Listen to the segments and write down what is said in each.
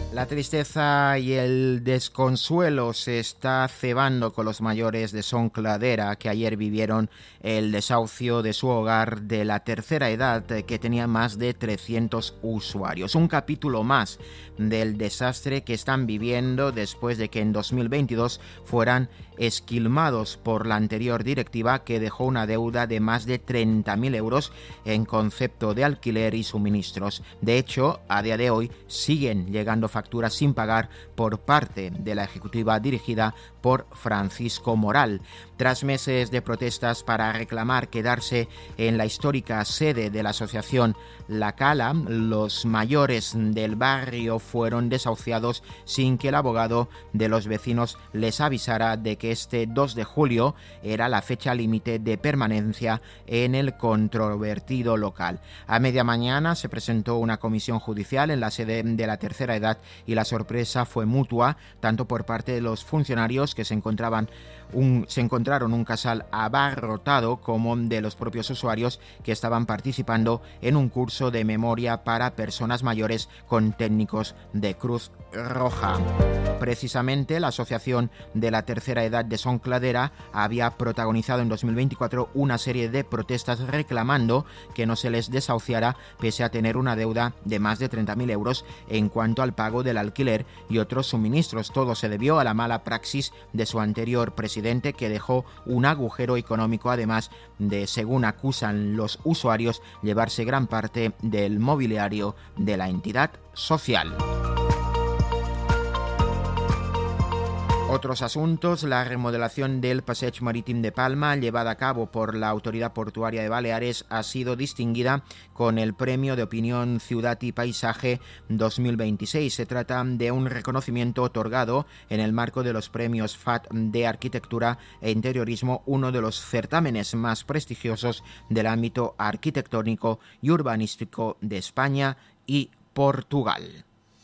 La tristeza y el desconsuelo se está cebando con los mayores de Son Cladera, que ayer vivieron el desahucio de su hogar de la tercera edad, que tenía más de 300 usuarios. Un capítulo más del desastre que están viviendo después de que en 2022 fueran esquilmados por la anterior directiva, que dejó una deuda de más de 30.000 euros en concepto de alquiler y suministros. De hecho, a día de hoy siguen llegando facturas sin pagar por parte de la ejecutiva dirigida por Francisco Moral. Tras meses de protestas para reclamar quedarse en la histórica sede de la asociación La Cala, los mayores del barrio fueron desahuciados sin que el abogado de los vecinos les avisara de que este 2 de julio era la fecha límite de permanencia en el controvertido local. A media mañana se presentó una comisión judicial en la sede de la tercera edad y la sorpresa fue mutua, tanto por parte de los funcionarios que se encontraron un casal abarrotado, como de los propios usuarios que estaban participando en un curso de memoria para personas mayores con técnicos de Cruz Roja. Precisamente la Asociación de la Tercera Edad de Son Cladera había protagonizado en 2024 una serie de protestas reclamando que no se les desahuciara pese a tener una deuda de más de 30.000 euros en cuanto al pago del alquiler y otros suministros. Todo se debió a la mala praxis de su anterior presidente, que dejó un agujero económico, además de, según acusan los usuarios, llevarse gran parte del mobiliario de la entidad social. Otros asuntos: la remodelación del Passeig Marítim de Palma, llevada a cabo por la Autoridad Portuaria de Baleares, ha sido distinguida con el Premio de Opinión Ciudad y Paisaje 2026. Se trata de un reconocimiento otorgado en el marco de los premios FAT de Arquitectura e Interiorismo, uno de los certámenes más prestigiosos del ámbito arquitectónico y urbanístico de España y Portugal.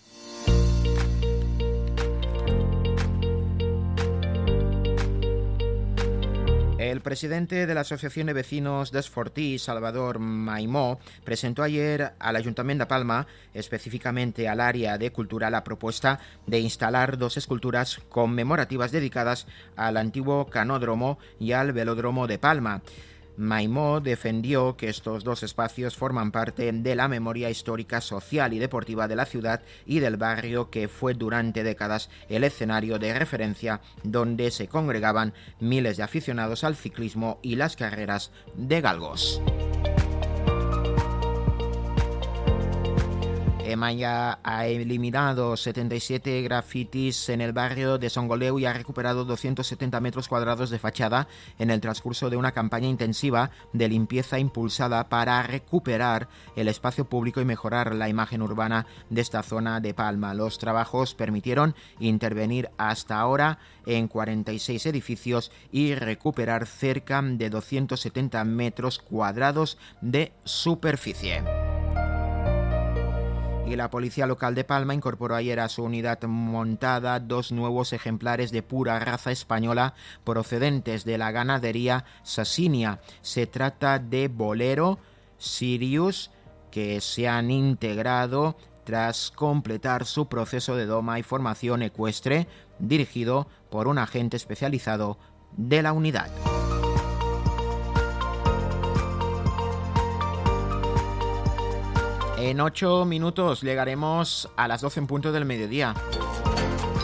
El presidente de la Asociación de Vecinos d'Esfortí, Salvador Maimó, presentó ayer al Ayuntamiento de Palma, específicamente al área de cultura, la propuesta de instalar 2 esculturas conmemorativas dedicadas al antiguo canódromo y al velódromo de Palma. Maimó defendió que estos 2 espacios forman parte de la memoria histórica, social y deportiva de la ciudad y del barrio, que fue durante décadas el escenario de referencia donde se congregaban miles de aficionados al ciclismo y las carreras de galgos. Maya ha eliminado 77 grafitis en el barrio de Songoleu y ha recuperado 270 metros cuadrados de fachada en el transcurso de una campaña intensiva de limpieza impulsada para recuperar el espacio público y mejorar la imagen urbana de esta zona de Palma. Los trabajos permitieron intervenir hasta ahora en 46 edificios y recuperar cerca de 270 metros cuadrados de superficie. Y la Policía Local de Palma incorporó ayer a su unidad montada 2 nuevos ejemplares de pura raza española procedentes de la ganadería Sasinia. Se trata de Bolero, Sirius, que se han integrado tras completar su proceso de doma y formación ecuestre, dirigido por un agente especializado de la unidad. En 8 minutos llegaremos a las 12 en punto del mediodía.